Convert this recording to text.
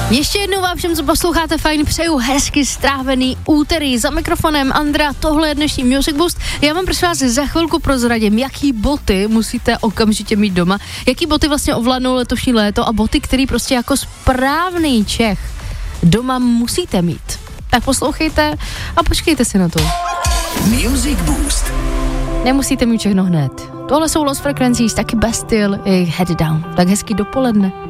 Ještě jednou vám všem, co posloucháte, fajn, přeju hezky strávený úterý. Za mikrofonem Andra, tohle je dnešní Music Boost. Já vám prosím vás za chvilku prozradím, jaký boty musíte okamžitě mít doma, jaký boty vlastně ovládnou letošní léto a boty, který prostě jako správný Čech doma musíte mít. Tak poslouchejte a počkejte si na to. Music Boost. Nemusíte mít všechno hned. Tohle jsou Lost Frequencies, taky Bastille, Head Down. Tak hezký dopoledne.